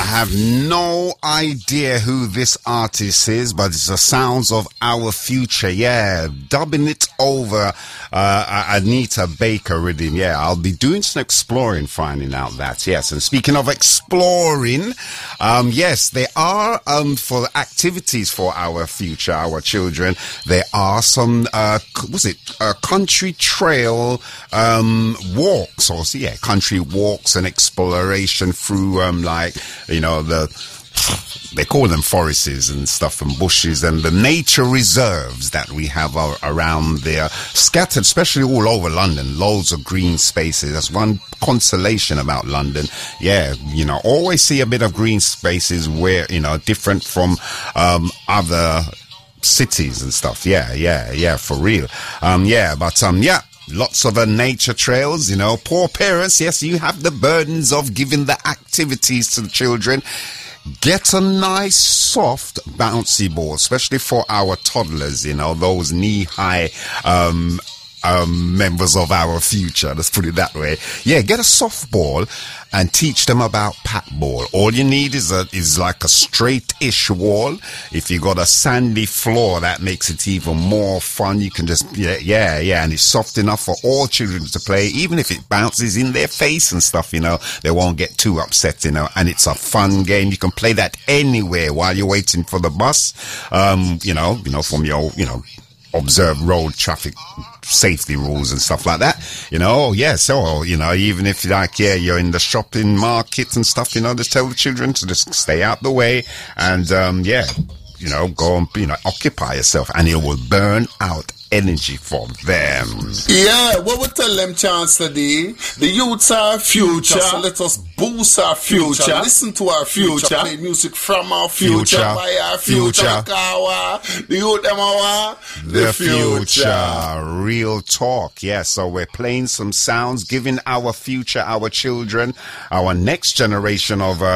have no idea who this artist is, but it's the sounds of our future. Yeah, dubbing it over Anita Baker rhythm. Yeah, I'll be doing some exploring, finding out that. Yes, and speaking of exploring, yes, there are for activities for our future, our children. There are some country trail walks, or country walks and exploration through they call them forests and stuff and bushes and the nature reserves that we have around there, scattered, especially all over London. Loads of green spaces. That's one consolation about London. Yeah, always see a bit of green spaces where, different from other cities and stuff. Yeah, for real. Lots of nature trails, poor parents. Yes, you have the burdens of giving the activities to the children. Get a nice, soft, bouncy ball, especially for our toddlers, those knee-high members of our future. Let's put it that way. Yeah, get a softball and teach them about pat ball. All you need is like a straight-ish wall. If you got a sandy floor, that makes it even more fun. You can just, and it's soft enough for all children to play, even if it bounces in their face and stuff, they won't get too upset, and it's a fun game. You can play that anywhere while you're waiting for the bus, from your, observe road traffic safety rules and stuff like that, so even if you're in the shopping market and stuff, just tell the children to just stay out the way and go and occupy yourself, and it will burn out energy for them. Yeah, what we tell them, Chancellor D? The youths are our future, so let us boost our future. Listen to our future. Play music from our future. By our future. The youth them are the future. Real talk. Yeah, so we're playing some sounds, giving our future, our children, our next generation of